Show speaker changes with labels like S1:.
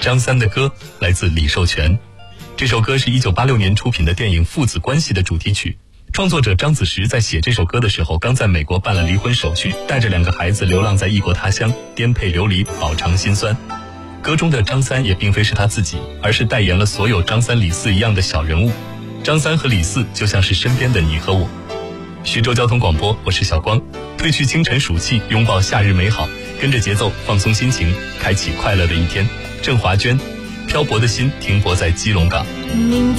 S1: 张三的歌来自李寿全。这首歌是1986年出品的电影《父子关系》的主题曲。创作者张子时在写这首歌的时候，刚在美国办了离婚手续，带着2个孩子流浪在异国他乡，颠沛流离，饱尝心酸。歌中的张三也并非是他自己，而是代言了所有张三李四一样的小人物。张三和李四就像是身边的你和我。徐州交通广播，我是小光。褪去清晨暑气，拥抱夏日美好，跟着节奏放松心情，开启快乐的一天。郑华娟，漂泊的心停泊在基隆港。